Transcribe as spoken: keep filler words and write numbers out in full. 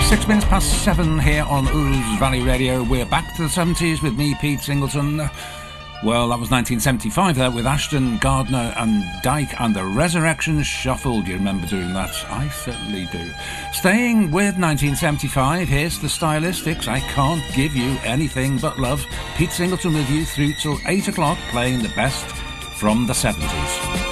Six minutes past seven here on Ouse Valley Radio. We're back to the seventies with me, Pete Singleton. Well, that was nineteen seventy-five there with Ashton, Gardner and Dyke and the Resurrection Shuffle. Do you remember doing that? I certainly do. Staying with nineteen seventy-five, here's the Stylistics. I Can't Give You Anything But Love. Pete Singleton with you through till eight o'clock, playing the best from the seventies.